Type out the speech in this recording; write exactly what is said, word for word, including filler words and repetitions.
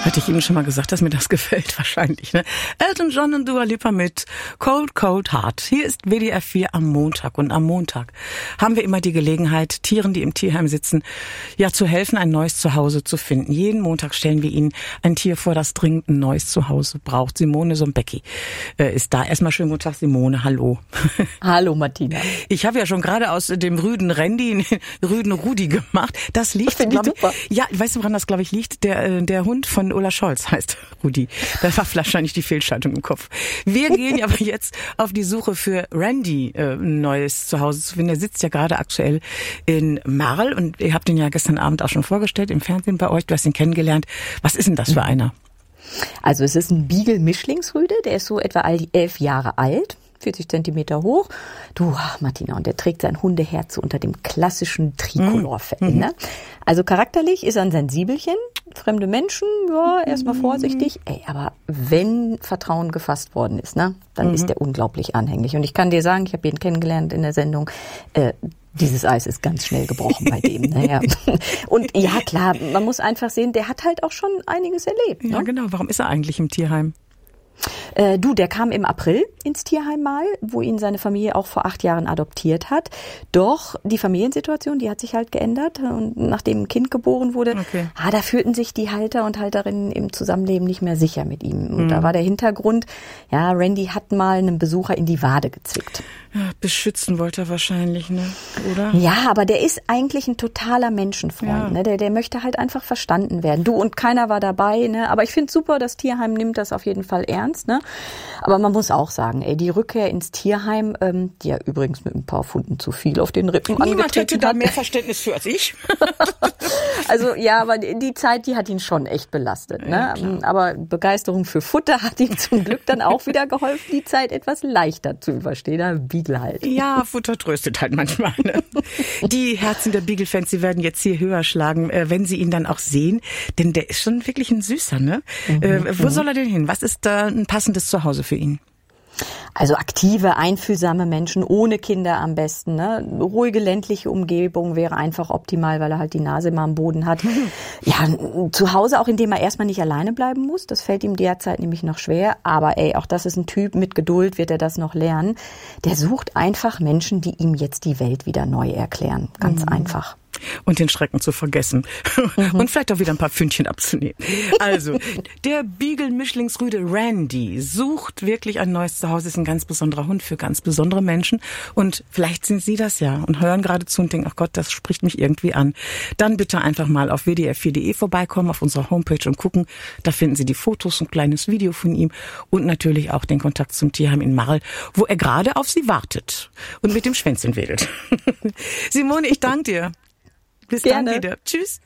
Hatte ich Ihnen schon mal gesagt, dass mir das gefällt? Wahrscheinlich, ne? Elton John und Dua Lipa mit Cold, Cold Heart. Hier ist W D R vier am Montag. Und am Montag haben wir immer die Gelegenheit, Tieren, die im Tierheim sitzen, ja, zu helfen, ein neues Zuhause zu finden. Jeden Montag stellen wir Ihnen ein Tier vor, das dringend ein neues Zuhause braucht. Simone Sombecki äh, ist da. Erstmal schönen guten Tag, Simone. Hallo. Hallo, Martina. Ich habe ja schon gerade aus dem rüden Randy den rüden Rudi gemacht. Das liegt, glaube ich, ich, ja, weißt du, woran das, glaube ich, liegt? Der, der Hund von Olaf Scholz heißt Rudi. Das war wahrscheinlich die Fehlschaltung im Kopf. Wir gehen aber jetzt auf die Suche für Randy, äh, ein neues Zuhause zu finden. Er sitzt ja gerade aktuell in Marl und ihr habt ihn ja gestern Abend auch schon vorgestellt im Fernsehen bei euch. Du hast ihn kennengelernt. Was ist denn das für einer? Also es ist ein Beagle-Mischlingsrüde. Der ist so etwa elf Jahre alt. vierzig Zentimeter hoch. Du, ach, Martina, und der trägt sein Hundeherz unter dem klassischen Tricolorfell. Mhm. Ne? Also charakterlich ist er ein Sensibelchen. Fremde Menschen, ja, erstmal vorsichtig. Ey, aber wenn Vertrauen gefasst worden ist, ne, dann mhm. ist der unglaublich anhänglich. Und ich kann dir sagen, ich habe ihn kennengelernt in der Sendung, äh, dieses Eis ist ganz schnell gebrochen bei dem. Naja. Und ja, klar, man muss einfach sehen, der hat halt auch schon einiges erlebt. Ja, ne? Genau. Warum ist er eigentlich im Tierheim? Äh, du, der kam im April ins Tierheim mal, wo ihn seine Familie auch vor acht Jahren adoptiert hat. Doch die Familiensituation, die hat sich halt geändert. Und nachdem ein Kind geboren wurde, okay. ah, da fühlten sich die Halter und Halterinnen im Zusammenleben nicht mehr sicher mit ihm. Und mhm. da war der Hintergrund, ja, Randy hat mal einen Besucher in die Wade gezwickt. Ja, beschützen wollte er wahrscheinlich, ne? Oder? Ja, aber der ist eigentlich ein totaler Menschenfreund. Ja. Ne? Der, der möchte halt einfach verstanden werden. Du und keiner war dabei, ne? Aber ich finde super, das Tierheim nimmt das auf jeden Fall ernst, ne? Aber man muss auch sagen, ey, die Rückkehr ins Tierheim, ähm, die ja übrigens mit ein paar Pfunden zu viel auf den Rippen Niemand angetreten hätte da hat. mehr Verständnis für als ich. Also ja, aber die Zeit, die hat ihn schon echt belastet, ne? Ja, aber Begeisterung für Futter hat ihm zum Glück dann auch wieder geholfen, die Zeit etwas leichter zu überstehen. Der Beagle halt. Ja, Futter tröstet halt manchmal, ne? Die Herzen der Beagle-Fans, die werden jetzt hier höher schlagen, äh, wenn sie ihn dann auch sehen, denn der ist schon wirklich ein Süßer, ne? Mhm, äh, wo mhm. soll er denn hin? Was ist da ein passendes Zuhause für ihn? Also aktive, einfühlsame Menschen, ohne Kinder am besten. Ne? Ruhige ländliche Umgebung wäre einfach optimal, weil er halt die Nase immer am Boden hat. Ja, zu Hause auch, in dem er erstmal nicht alleine bleiben muss. Das fällt ihm derzeit nämlich noch schwer. Aber ey, auch das ist ein Typ, mit Geduld wird er das noch lernen. Der sucht einfach Menschen, die ihm jetzt die Welt wieder neu erklären. Ganz mhm. einfach. Und den Schrecken zu vergessen. Mhm. Und vielleicht auch wieder ein paar Pfündchen abzunehmen. Also, der Beagle-Mischlingsrüde Randy sucht wirklich ein neues Zuhause. Ist ein ganz besonderer Hund für ganz besondere Menschen. Und vielleicht sind Sie das ja und hören gerade zu und denken, ach Gott, das spricht mich irgendwie an. Dann bitte einfach mal auf w d r vier punkt d e vorbeikommen, auf unserer Homepage und gucken. Da finden Sie die Fotos, ein kleines Video von ihm und natürlich auch den Kontakt zum Tierheim in Marl, wo er gerade auf Sie wartet und mit dem Schwänzchen wedelt. Simone, ich danke dir. Bis Gerne. dann wieder. Tschüss.